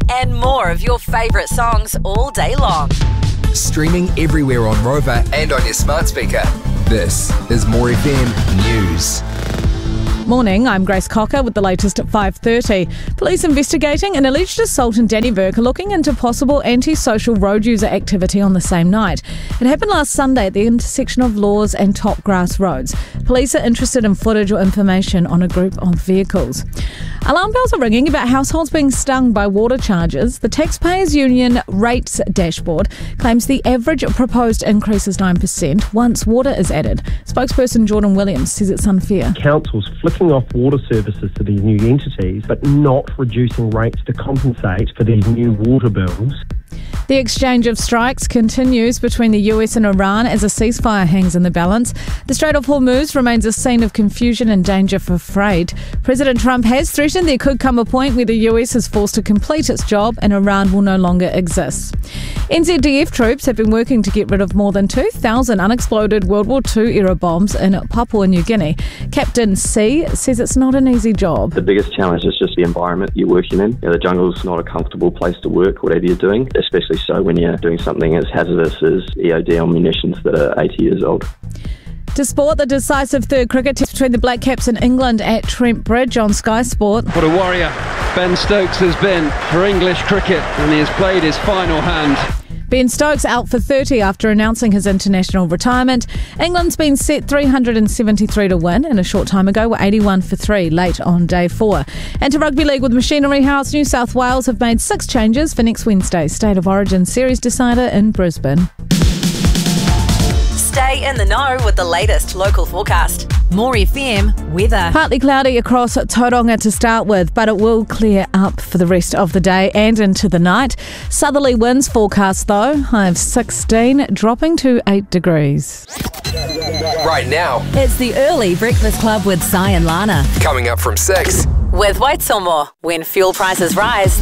and more of your favourite songs all day long. Streaming everywhere on Rover and on your smart speaker. This is More FM News. Morning, I'm Grace Cocker with the latest at 5:30. Police investigating an alleged assault in Dannevirke are looking into possible antisocial road user activity on the same night. It happened last Sunday at the intersection of Laws and Topgrass roads. Police are interested in footage or information on a group of vehicles. Alarm bells are ringing about households being stung by water charges. The Taxpayers Union rates dashboard claims the average proposed increase is 9% once water is added. Spokesperson Jordan Williams says it's unfair. Councils flicking off water services to these new entities but not reducing rates to compensate for these new water bills. The exchange of strikes continues between the US and Iran as a ceasefire hangs in the balance. The Strait of Hormuz remains a scene of confusion and danger for freight. President Trump has threatened there could come a point where the US is forced to complete its job and Iran will no longer exist. NZDF troops have been working to get rid of more than 2,000 unexploded World War II-era bombs in Papua New Guinea. Captain C says it's not an easy job. The biggest challenge is just the environment you're working in. The jungle's not a comfortable place to work, whatever you're doing, especially so when you're doing something as hazardous as EOD on munitions that are 80 years old. To sport, the decisive third cricket test between the Black Caps and England at Trent Bridge on Sky Sport. What a warrior Ben Stokes has been for English cricket, and he has played his final hand. Ben Stokes out for 30 after announcing his international retirement. England's been set 373 to win, and a short time ago were 81 for 3 late on day 4. And to Rugby League with Machinery House, New South Wales have made 6 changes for next Wednesday's State of Origin series decider in Brisbane. Stay in the know with the latest local forecast. More FM weather. Partly cloudy across Tauranga to start with, but it will clear up for the rest of the day and into the night. Southerly winds forecast though, high of 16, dropping to 8 degrees. Right now, It's the Early Breakfast Club with Si and Lana. coming up from 6. With Waitsomo, when fuel prices rise,